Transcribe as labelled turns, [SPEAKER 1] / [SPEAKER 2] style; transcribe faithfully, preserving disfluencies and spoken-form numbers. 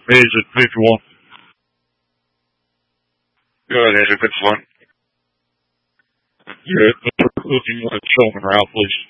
[SPEAKER 1] Agent fifty-one.
[SPEAKER 2] Go ahead, Agent fifty-one.
[SPEAKER 1] You're looking at Shulman Route, please.